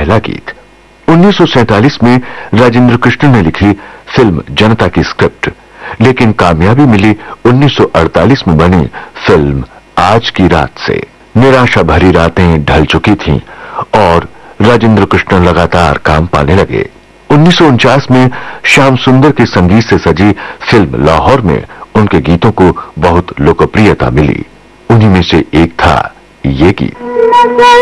पहला गीत। 1947 में राजेंद्र कृष्ण ने लिखी फिल्म जनता की स्क्रिप्ट, लेकिन कामयाबी मिली 1948 में बनी फिल्म आज की रात से। निराशा भरी रातें ढल चुकी थीं और राजेंद्र कृष्ण लगातार काम पाने लगे। 1949 में श्याम सुंदर के संगीत से सजी फिल्म लाहौर में उनके गीतों को बहुत लोकप्रियता मिली। उन्हीं में से एक था ये गीत।